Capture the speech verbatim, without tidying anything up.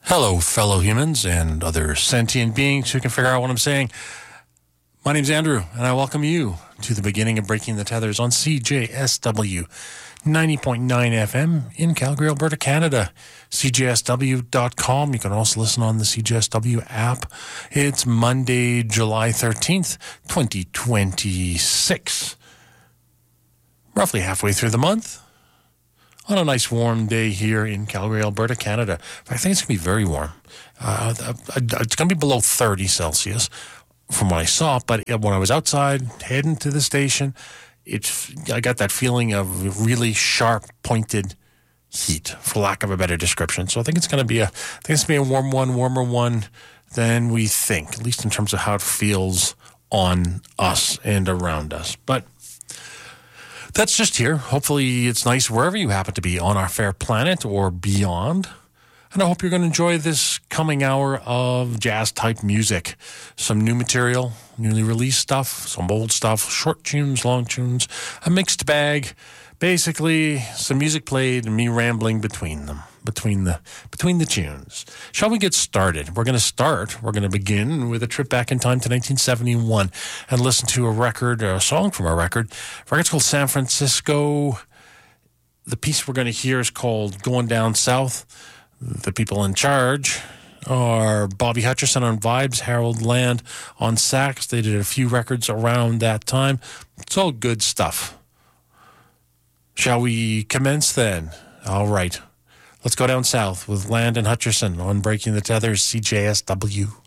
Hello, fellow humans and other sentient beings who can figure out what I'm saying. My name's Andrew, and I welcome you to the beginning of Breaking the Tethers on C J S W ninety point nine F M in Calgary, Alberta, Canada. C J S W dot com. You can also listen on the C J S W app. It's Monday, July thirteenth, twenty twenty-six. Roughly halfway through the month. On a nice warm day here in Calgary, Alberta, Canada. In fact, I think it's going to be very warm. Uh, it's going to be below thirty Celsius from what I saw, but when I was outside heading to the station, it's, I got that feeling of really sharp, pointed heat, for lack of a better description. So I think it's going to be a, I think it's going to be a warm one, warmer one than we think, at least in terms of how it feels on us and around us. But that's just here. Hopefully it's nice wherever you happen to be on our fair planet or beyond. And I hope you're going to enjoy this coming hour of jazz-type music. Some new material, newly released stuff, some old stuff, short tunes, long tunes, a mixed bag. Basically, some music played and me rambling between them, between the between the tunes. Shall we get started? We're going to start, we're going to begin with a trip back in time to nineteen seventy-one and listen to a record, a song from a record. The record's called San Francisco. The piece we're going to hear is called Going Down South. The people in charge are Bobby Hutcherson on vibes, Harold Land on sax. They did a few records around that time. It's all good stuff. Shall we commence then? All right. Let's go down south with Land and Hutcherson on Breaking the Tethers, C J S W.